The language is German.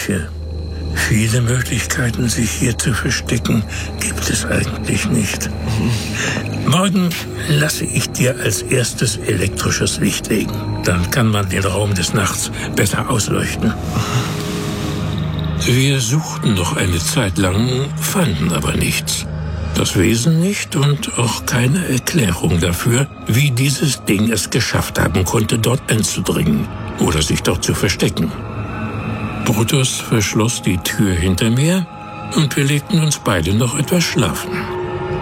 Welche? Viele Möglichkeiten, sich hier zu verstecken, gibt es eigentlich nicht. Morgen lasse ich dir als erstes elektrisches Licht legen. Dann kann man den Raum des Nachts besser ausleuchten. Wir suchten noch eine Zeit lang, fanden aber nichts. Das Wesen nicht und auch keine Erklärung dafür, wie dieses Ding es geschafft haben konnte, dort einzudringen oder sich dort zu verstecken. Brutus verschloss die Tür hinter mir und wir legten uns beide noch etwas schlafen.